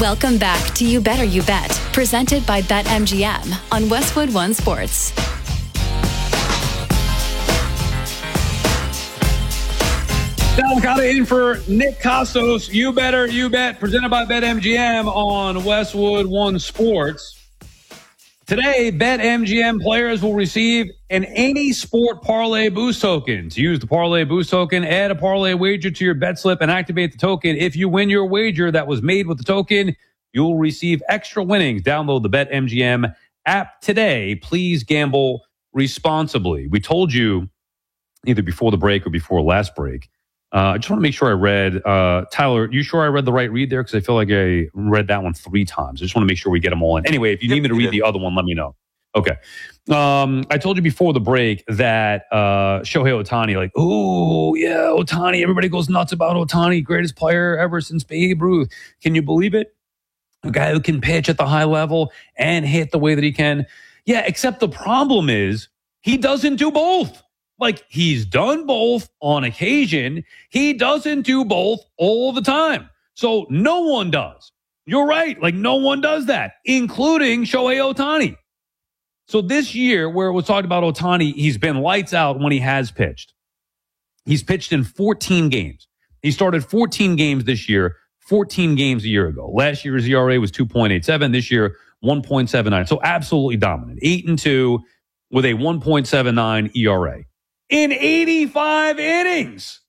Welcome back to You Better You Bet, presented by BetMGM on Westwood One Sports. Sal Licata in for Nick Kostos. You Better You Bet, presented by BetMGM on Westwood One Sports. Today, BetMGM players will receive an Any Sport Parlay Boost token. To use the Parlay Boost token, add a parlay wager to your bet slip and activate the token. If you win your wager that was made with the token, you'll receive extra winnings. Download the BetMGM app today. Please gamble responsibly. We told you either before the break or before last break. I just want to make sure I read, Tyler, you sure I read the right read there? Because I feel like I read that one 3 times. I just want to make sure we get them all in. Anyway, if you need me to read the other one, let me know. Okay. I told you before the break that Shohei Ohtani, like, oh, yeah, Ohtani. Everybody goes nuts about Ohtani, greatest player ever since Babe Ruth. Can you believe it? A guy who can pitch at the high level and hit the way that he can. Yeah, except the problem is he doesn't do both. Like, he's done both on occasion. He doesn't do both all the time. So no one does. You're right. Like, no one does that, including Shohei Ohtani. So this year, where it was talked about Ohtani, he's been lights out when he has pitched. He's pitched in 14 games. He started 14 games this year, 14 games a year ago. Last year's ERA was 2.87. This year, 1.79. So absolutely dominant. 8-2 with a 1.79 ERA. In 85 innings.